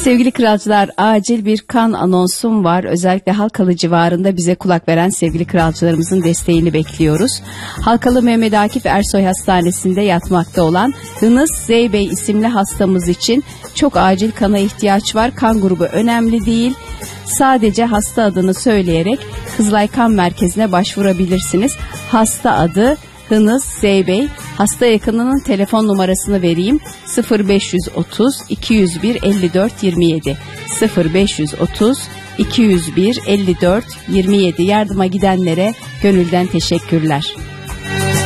Sevgili kralcılar, acil bir kan anonsum var. Özellikle Halkalı civarında bize kulak veren sevgili kralcılarımızın desteğini bekliyoruz. Halkalı Mehmet Akif Ersoy Hastanesi'nde yatmakta olan Hınız Zeybey isimli hastamız için çok acil kana ihtiyaç var. Kan grubu önemli değil. Sadece hasta adını söyleyerek Kızılay Kan Merkezi'ne başvurabilirsiniz. Hasta adı Hınız Zeybey. Hasta yakınının telefon numarasını vereyim. 0530 201 54 27 0530 201 54 27. Yardıma gidenlere gönülden teşekkürler.